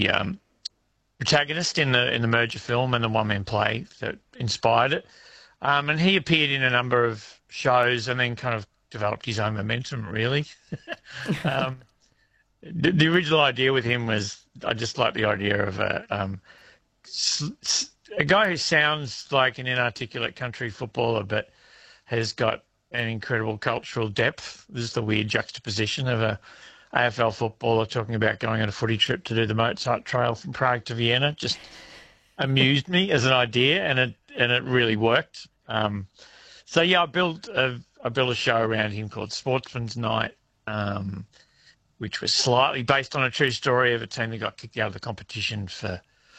the protagonist in the merger film and the one-man play that inspired it. And he appeared in a number of shows and then kind of developed his own momentum, really. um, the original idea with him was I just like the idea of a guy who sounds like an inarticulate country footballer but has got an incredible cultural depth. This is the weird juxtaposition of a AFL footballer talking about going on a footy trip to do the Mozart Trail from Prague to Vienna. Just amused me as an idea, and it really worked. So yeah, I built a show around him called Sportsman's Night, which was slightly based on a true story of a team that got kicked out of the competition for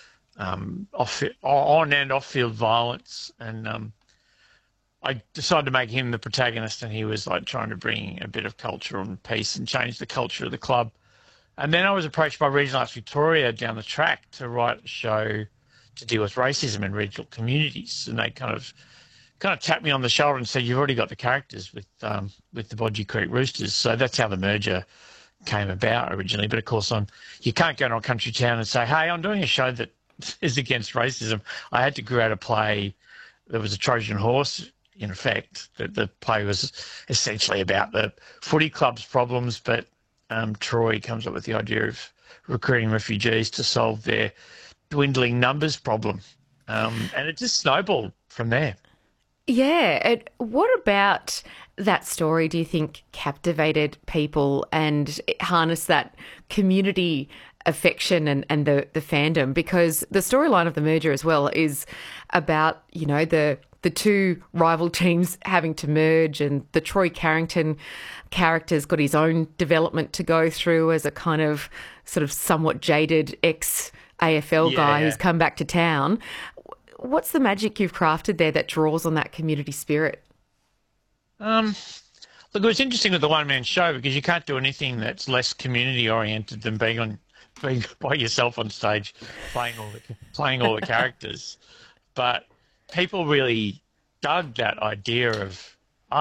on and off field violence, and I decided to make him the protagonist, and he was like trying to bring a bit of culture and peace and change the culture of the club. And then I was approached by Regional Arts Victoria down the track to write a show to deal with racism in regional communities, and they kind of tapped me on the shoulder and said, "You've already got the characters with the Bodgy Creek Roosters." So that's how the merger came about originally. But of course, you can't go to a country town and say, "Hey, I'm doing a show that is against racism." I had to create a play that was a Trojan horse. In effect, the play was essentially about the footy club's problems, but Troy comes up with the idea of recruiting refugees to solve their dwindling numbers problem, and it just snowballed from there. Yeah. What about that story do you think captivated people and harnessed that community affection and the fandom? Because the storyline of the merger as well is about, the two rival teams having to merge, and the Troy Carrington character's got his own development to go through as a kind of sort of somewhat jaded ex-AFL guy who's come back to town. What's the magic you've crafted there that draws on that community spirit? Look, it was interesting with the one-man show because you can't do anything that's less community-oriented than being by yourself on stage playing all the characters. But people really dug that idea of,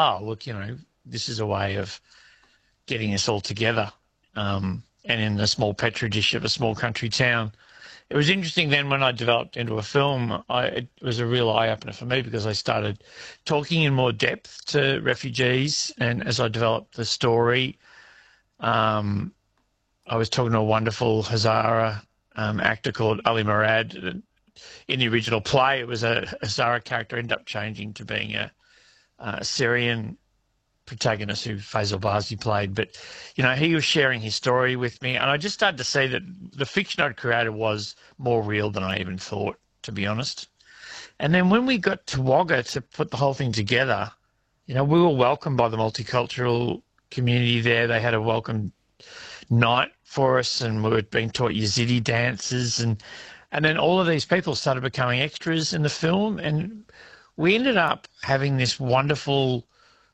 this is a way of getting us all together. And in the small petri dish of a small country town. It was interesting then when I developed into a film, it was a real eye-opener for me because I started talking in more depth to refugees, and as I developed the story, I was talking to a wonderful Hazara actor called Ali Murad. In the original play, it was a Hazara character, ended up changing to being a Syrian protagonist who Faisal Bazi played. But, he was sharing his story with me, and I just started to see that the fiction I'd created was more real than I even thought, to be honest. And then when we got to Wagga to put the whole thing together, we were welcomed by the multicultural community there. They had a welcome night for us, and we were being taught Yazidi dances, and then all of these people started becoming extras in the film, and we ended up having this wonderful,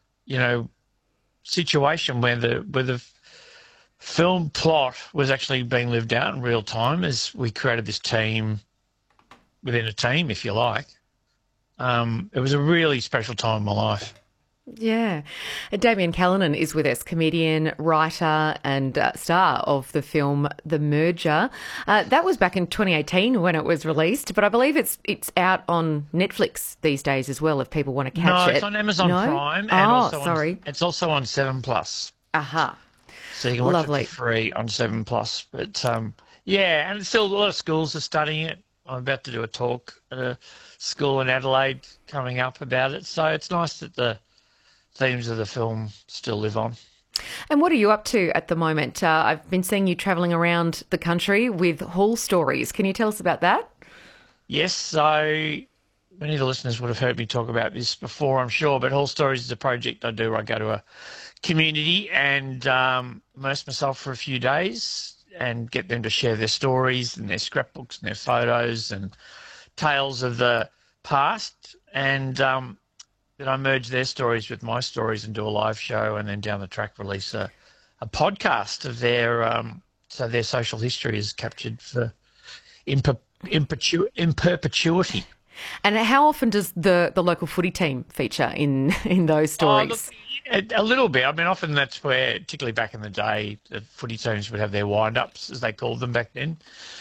situation where the film plot was actually being lived out in real time as we created this team within a team, if you like. It was a really special time in my life. Yeah. Damien Callanan is with us, comedian, writer and star of the film The Merger. That was back in 2018 when it was released, but I believe it's out on Netflix these days as well if people want to catch it. No, it's on Amazon Prime. And it's also on 7+. Aha. So you can watch it for free on 7+. But, and it's still a lot of schools are studying it. I'm about to do a talk at a school in Adelaide coming up about it. So it's nice that the themes of the film still live on. And what are you up to at the moment? I've been seeing you travelling around the country with Hall Stories. Can you tell us about that? Yes, so many of the listeners would have heard me talk about this before, I'm sure, but Hall Stories is a project I do where I go to a community and immerse myself for a few days and get them to share their stories and their scrapbooks and their photos and tales of the past, and then I merge their stories with my stories and do a live show, and then down the track release a podcast of their so their social history is captured in perpetuity. And how often does the local footy team feature in those stories? A little bit. I mean, often that's where, particularly back in the day, the footy teams would have their wind-ups, as they called them back then.